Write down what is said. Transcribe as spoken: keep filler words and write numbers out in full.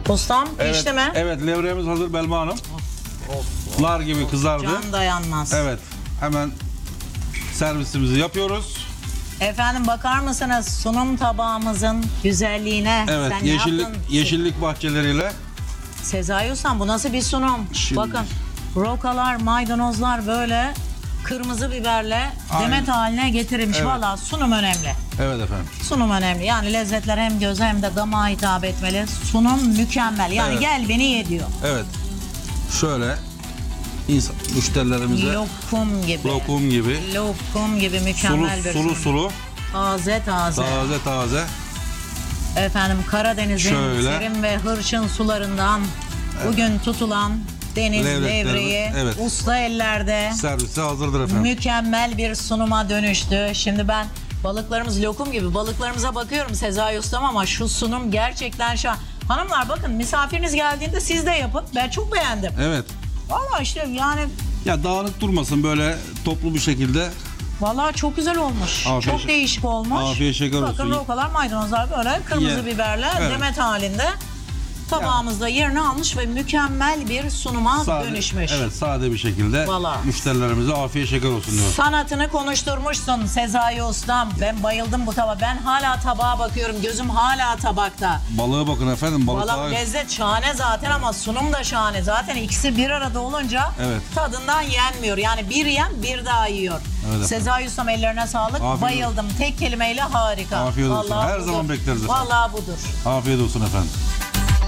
Ustam Evet, pişti mi? evet, levreğimiz hazır Belma Hanım. Of, Nar gibi kızardı. can dayanmaz. Evet, hemen servisimizi yapıyoruz. Efendim bakar mısınız sunum tabağımızın güzelliğine? Evet, Sen ne yeşillik yaptın? yeşillik bahçeleriyle. Sezai Ustam bu nasıl bir sunum? Şimdi- Bakın rokalar, maydanozlar böyle kırmızı biberle Aynen. demet haline getirilmiş. Evet. Valla sunum önemli. Evet efendim. Sunum önemli. Yani lezzetler hem göze hem de damağa hitap etmeli. Sunum mükemmel. Yani Evet. gel beni ye diyor. Evet. Şöyle insan müşterilerimize Lokum gibi. lokum gibi Lokum gibi sulu mükemmel bir sulu sunum. sulu Taze taze. taze taze. Efendim Karadeniz'in Şöyle. serin ve hırçın sularından bugün tutulan deniz Levreklerimiz, levreği evet. usta ellerde Servise hazırdır efendim. mükemmel bir sunuma dönüştü. Şimdi ben balıklarımız lokum gibi balıklarımıza bakıyorum Sezai Ustam ama şu sunum gerçekten şu an. Hanımlar bakın misafiriniz geldiğinde siz de yapın. Ben çok beğendim. Evet. Valla işte yani Ya dağınık durmasın, böyle toplu bir şekilde. valla çok güzel olmuş. Afiyet çok şe- değişik olmuş. afiyet şeker Bakın olsun. rokalar, maydanozlar böyle kırmızı Ye. biberle Evet. demet halinde tabağımızda yerini almış ve mükemmel bir sunuma Sade, dönüşmüş. evet, sade bir şekilde Vallahi. müşterilerimize afiyet şeker olsun diyor. Sanatını konuşturmuşsun Sezai Ustam. Ben bayıldım bu tabağa. Ben hala tabağa bakıyorum. Gözüm hala tabakta. Balığa bakın efendim, balık Valla daha- lezzet şahane zaten ama sunum da şahane. Zaten ikisi bir arada olunca Evet. tadından yenmiyor. Yani bir yen bir daha yiyor. Evet. Sezai Ustam ellerine sağlık. Afiyet Bayıldım. Tek kelimeyle harika. Afiyet olsun. Vallahi Her budur. zaman bekleriz efendim. Vallahi budur. Afiyet olsun efendim.